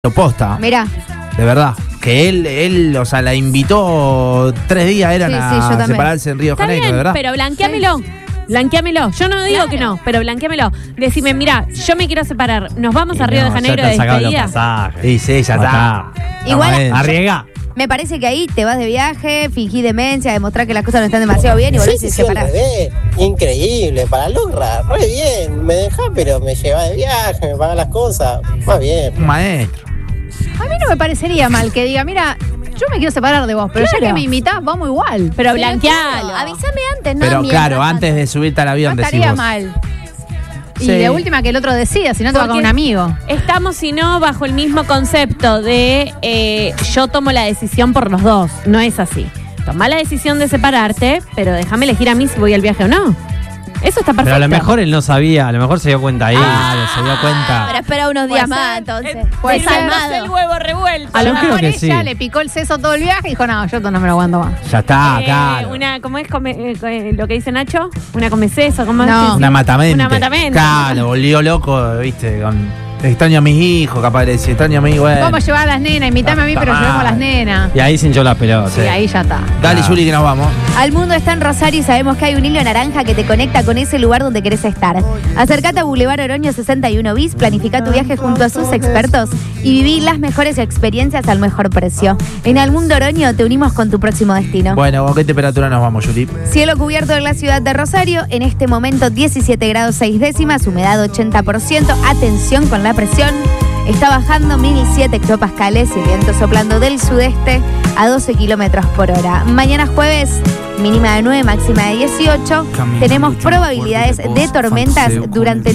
Posta. Mirá. De verdad. Que él, o sea, la invitó 3 días, eran Sí, a yo también. separarse en Río de Está Janeiro, bien, de verdad. pero blanqueamelo. Blanqueamelo. Yo no digo que no, pero blanqueamelo. Decime, mira, yo me quiero separar. ¿Nos vamos a Río de Janeiro de despedida? Sí, sí, ya está. Igual- Estamos Arriesga. Me parece que ahí te vas de viaje, fingí demencia, demostrar que las cosas no están demasiado bien y volvés y te Sí, al separás. revés. Increíble, para Lucra, re bien. Me deja, pero me lleva de viaje, me paga las cosas. Más bien. un maestro. A mí no me parecería mal que diga, mira, yo me quiero separar de vos, pero ya Claro. que me invitás, vamos igual. Pero blanquealo. Avísame antes, ¿no? Pero mientras claro, tanto. antes de subirte al No avión, decís estaría vos. mal. Y Sí. de última que el otro decida, si no te va con Porque un amigo. Estamos, si no, bajo el mismo concepto de yo tomo la decisión por los dos. No es así. Tomá la decisión de separarte, pero déjame elegir a mí si voy al viaje o no. Eso está perfecto. Pero a lo mejor él no sabía, a lo mejor se dio cuenta ahí. Claro, se dio cuenta. Pero espera unos días más, entonces. puede ser. Desalmado. el huevo revuelto. A lo Yo creo mejor que ella sí. le picó el seso todo el viaje y dijo, no, yo esto no me lo aguanto más. Ya está, claro. ¿Cómo es lo que dice Nacho? Una comeceso, ¿cómo No. es? Una matamente. Una matamente. Claro, volvió loco, viste, extraño a mis hijos, capaz de decir, extraño a mis hijos. Vamos a llevar a las nenas, invítame a mí, pero Puta llevemos a las madre. nenas. Y ahí se hinchó la pelota. Y ahí ya está. Dale, Juli, que nos vamos. Al mundo está en Rosario y sabemos que hay un hilo naranja que te conecta con ese lugar donde querés estar. Acércate a Boulevard Oroño 61 bis, planifica tu viaje junto a sus expertos y viví las mejores experiencias al mejor precio. En Al Mundo Oroño te unimos con tu próximo destino. Bueno, ¿con qué temperatura nos vamos, Juli? Cielo cubierto en la ciudad de Rosario, en este momento 17 grados 6 décimas, humedad 80%, atención con la presión. Está bajando 1007 hectopascales y viento soplando del sudeste a 12 kilómetros por hora. Mañana jueves, mínima de 9, máxima de 18. Tenemos probabilidades de tormentas durante